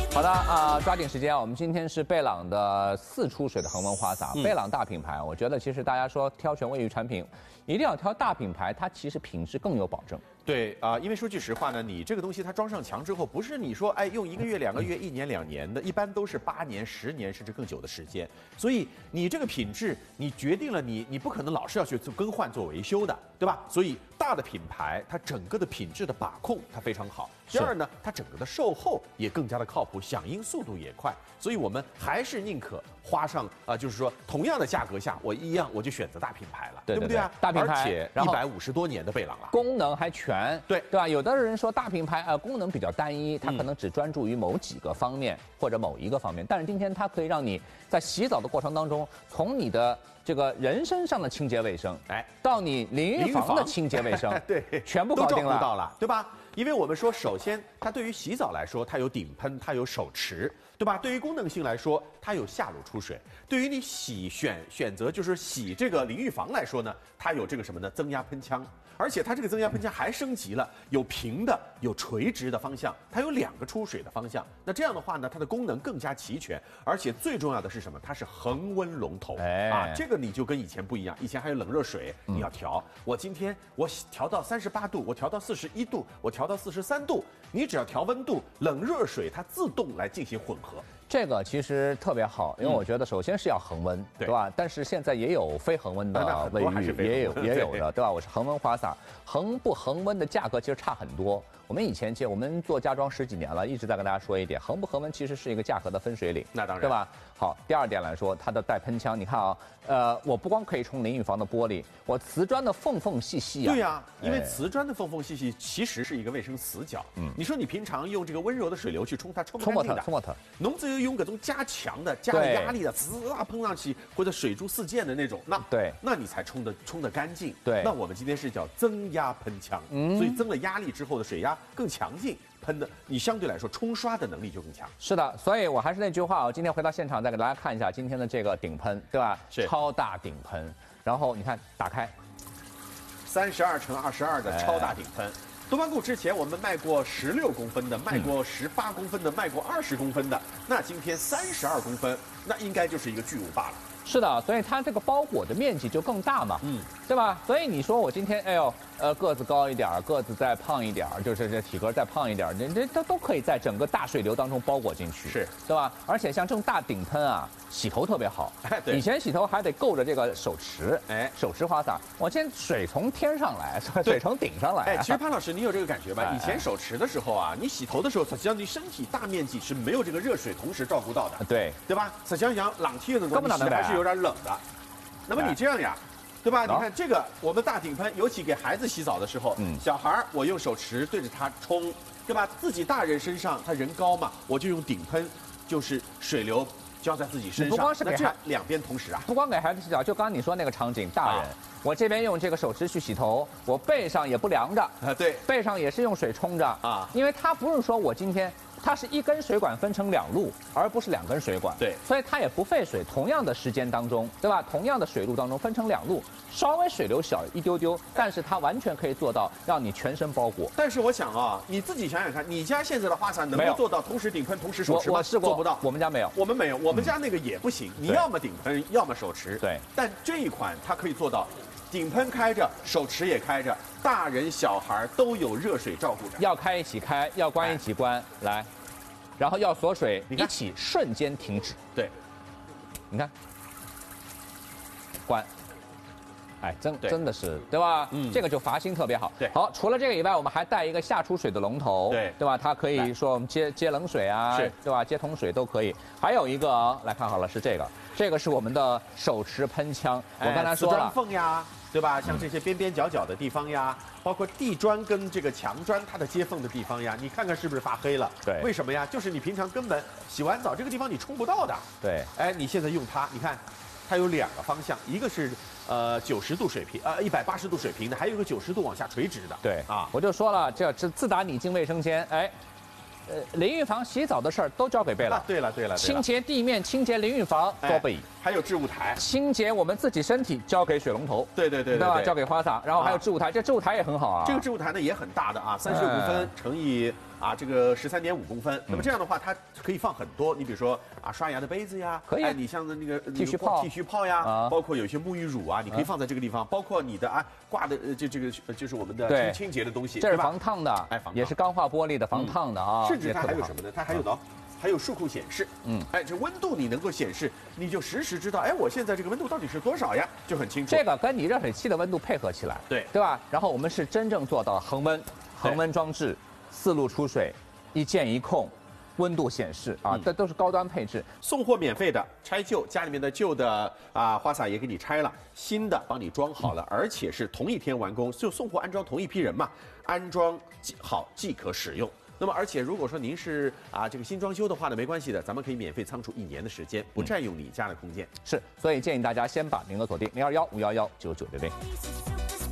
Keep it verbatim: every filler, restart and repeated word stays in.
好的啊、呃，抓紧时间啊！我们今天是贝朗的四出水的恒温花洒，嗯、贝朗大品牌，我觉得其实大家说挑选卫浴产品，一定要挑大品牌，它其实品质更有保证。 对啊、呃，因为说句实话呢，你这个东西它装上墙之后，不是你说哎用一个月、两个月、一年、两年的，一般都是八年、十年甚至更久的时间。所以你这个品质，你决定了你你不可能老是要去做更换、做维修的，对吧？所以大的品牌它整个的品质的把控它非常好。第二呢，它整个的售后也更加的靠谱，响应速度也快。所以我们还是宁可花上啊、呃，就是说同样的价格下，我一样我就选择大品牌了， 对对对对不对啊？ 大品牌， 而且一百五十多年的贝朗了， 功能还全， 对对吧？有的人说大品牌呃功能比较单一，它可能只专注于某几个方面、嗯、或者某一个方面，但是今天它可以让你在洗澡的过程当中，从你的这个人身上的清洁卫生，哎，到你淋浴房的清洁卫生， 对， 全部搞定了， 都照顾到了，对吧？因为我们说，首先它对于洗澡来说，它有顶喷，它有手持，对吧？对于功能性来说，它有下炉出水。对于你洗选选择就是洗这个淋浴房来说呢，它有这个什么呢？增压喷枪。而且它这个增压喷枪还升级了，有平的，有垂直的方向，它有两个出水的方向。那这样的话呢，它的功能更加齐全，而且最重要的是什么？它是恒温龙头，哎啊，这个你就跟以前不一样，以前还有冷热水，你要调。嗯、我今天我调到三十八度，我调到四十一度，我调到四十三度，你只要调温度，冷热水它自动来进行混合。 这个其实特别好，因为我觉得首先是要恒温，嗯、对吧？但是现在也有非恒温的卫浴，也有也有的，对吧？我是恒温花洒，恒不恒温的价格其实差很多。我们以前其实我们做家装十几年了，一直在跟大家说一点，恒不恒温其实是一个价格的分水岭， 那当然， 对吧？好，第二点来说，它的带喷枪，你看啊，呃，我不光可以冲淋浴房的玻璃，我瓷砖的缝缝隙隙啊，对呀、啊，因为瓷砖的缝缝隙隙其实是一个卫生死角。嗯，你说你平常用这个温柔的水流去冲它，冲不干净的， 冲不它， 侬只有用各种加强的、加了压力的，滋啊喷上去，或者水柱四溅的那种，那对， 那你才冲的冲得干净。 对， 那我们今天是叫增压喷枪，嗯，所以增了压力之后的水压更强劲。喷的，你相对来说冲刷的能力就更强。 是的，所以我还是那句话，我今天回到现场再给大家看一下今天的这个顶喷，对吧？ 是超大顶喷。然后你看，打开， 三十二乘二十二的超大顶喷。哎、多巴固之前我们卖过十六公分的，卖过十八公分的，卖过二十公分的。那今天三十二公分，那应该就是一个巨无霸了。 是的，所以它这个包裹的面积就更大嘛，嗯，对吧？所以你说我今天，哎呦，呃，个子高一点，个子再胖一点，就是这体格再胖一点，这这这都可以在整个大水流当中包裹进去， 是， 对吧？而且像这种大顶喷啊，洗头特别好。 哎，对， 以前洗头还得够着这个手持， 哎， 手持花洒，我现在水从天上来，水从顶上来、啊。 哎，其实潘老师，你有这个感觉吧？哎、以前手持的时候啊，你洗头的时候，实际上你身体大面积是没有这个热水同时照顾到的， 对， 对吧？实际上像冷天的时候，你洗还是有点冷的。那么你这样呀，对吧？你看这个，我们大顶喷，尤其给孩子洗澡的时候，嗯，小孩我用手持对着他冲，对吧？自己大人身上，他人高嘛，我就用顶喷，就是水流浇在自己身上。 不光是给这样两边同时啊， 不光给孩子洗澡，就刚刚你说那个场景，大人。啊我这边用这个手持去洗头，我背上也不凉着啊，对， 背上也是用水冲着啊，因为它不是说我今天它是一根水管分成两路，而不是两根水管， 对， 所以它也不费水。同样的时间当中，对吧？同样的水路当中分成两路，稍微水流小一丢丢，但是它完全可以做到让你全身包裹。 但是我想啊，你自己想想看，你家现在的花洒能够做到同时顶喷、同时手持吗？ 我试过， 做不到。 我们家没有， 我们没有，我们家那个也不行。你要么顶喷，要么手持。 对， 但这一款它可以做到。顶喷开着，手持也开着，大人小孩都有热水照顾着。 要开一起开，要关一起关，来，然后要锁水，一起瞬间停止。 对， 你看，关。哎，真真的是，对吧？嗯，这个就阀芯特别好。 对， 好，除了这个以外，我们还带一个下出水的龙头， 对， 对吧？它可以说我们接接冷水啊， 是， 对吧？接桶水都可以。还有一个啊，来看好了，是这个，这个是我们的手持喷枪。我刚才说了， 瓷砖缝呀，对吧？像这些边边角角的地方呀，包括地砖跟这个墙砖它的接缝的地方呀，你看看是不是发黑了？ 对， 为什么呀？就是你平常根本洗完澡这个地方你冲不到的。 对， 哎，你现在用它，你看。它有两个方向，一个是呃九十度水平，呃一百八十度水平的，还有一个九十度往下垂直的。 对啊， 我就说了，这自自打你进卫生间，哎，呃淋浴房洗澡的事儿都交给贝朗。 对了对了， 清洁地面、清洁淋浴房都贝。 还有置物台， 清洁我们自己身体交给水龙头。 对对对对吧？交给花洒，然后还有置物台，这置物台也很好啊。 这个置物台呢也很大的啊，三十六公分乘以啊，这个十三点五公分。那么这样的话，它可以放很多，你比如说啊，刷牙的杯子呀， 可以。 哎，你像那个剃须泡、 剃须泡呀，包括有一些沐浴乳啊，你可以放在这个地方。包括你的啊挂的这这个就是我们的清清洁的东西， 这是防烫的， 哎，防烫也是钢化玻璃的防烫的啊。 甚至它还有什么呢？它还有呢。还有数控显示，嗯，哎，这温度你能够显示，你就实时知道，哎，我现在这个温度到底是多少呀，就很清楚。 这个跟你热水器的温度配合起来， 对对吧？然后我们是真正做到恒温，恒温装置，四路出水，一键一控，温度显示啊，这都是高端配置。 送货免费的，拆旧，家里面的旧的啊花洒也给你拆了，新的帮你装好了，而且是同一天完工，就送货安装同一批人嘛，安装好即可使用。那么，而且如果说您是啊这个新装修的话呢，没关系的，咱们可以免费仓储一年的时间，不占用你家的空间。 是，所以建议大家先把名额锁定零二幺五幺幺九九六零。